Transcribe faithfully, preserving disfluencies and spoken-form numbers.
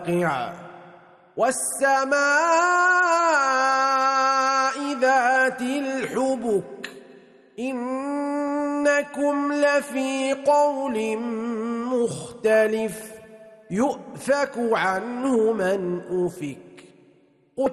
الواقع والسماء ذات الحبك إنكم لفي قول مختلف يؤفك عنه من أفك